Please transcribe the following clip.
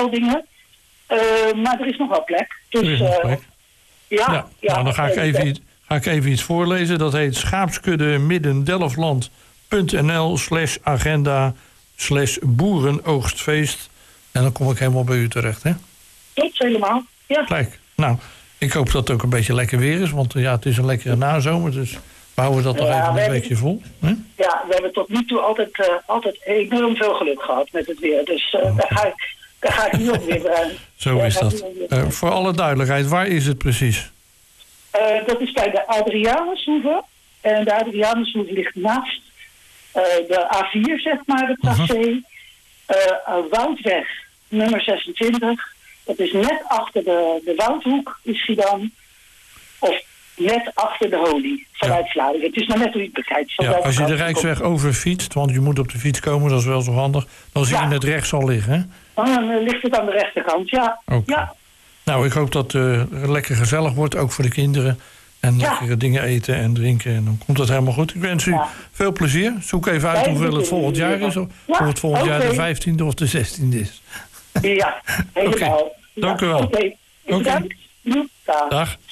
meldingen. Maar er is nog wel plek. Dus, er is nog plek. Ja. Nou, dan ga ik even iets voorlezen. Dat heet schaapskudde-delftland.nl/agenda/boerenoogstfeest. En dan kom ik helemaal bij u terecht, hè? Klopt, helemaal. Ja. Kijk, nou, ik hoop dat het ook een beetje lekker weer is. Want het is een lekkere nazomer, dus we houden dat nog even een beetje vol. Hè? Ja, we hebben tot nu toe altijd enorm veel geluk gehad met het weer. Dus daar ga ik nu ook weer bruin. Zo is dat. Voor alle duidelijkheid, waar is het precies? Dat is bij de Adrianushoeve. En de Adrianushoeve ligt naast de A4, zeg maar, de tracé. Woudweg, nummer 26. Dat is net achter de Woudhoek, is hij dan. Of net achter de Holy, vanuit Vlaanderen. Het is maar net hoe je het bekijkt. Ja, als je de Rijksweg overfietst, want je moet op de fiets komen, dat is wel zo handig. Dan zie je het rechts al liggen, hè? Dan ligt het aan de rechterkant, ja. Okay. Ja. Nou, ik hoop dat het lekker gezellig wordt, ook voor de kinderen. En lekkere dingen eten en drinken. En dan komt het helemaal goed. Ik wens u veel plezier. Zoek even uit hoeveel het volgend jaar is. Of het volgend jaar de 15e of de 16e is. Ja, helemaal. Dank u wel. Oké. Bedankt. Dag.